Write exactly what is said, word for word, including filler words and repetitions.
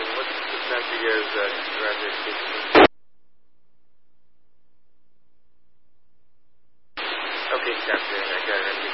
and what's the time for you guys uh, to drive there? Okay, captain, I got it.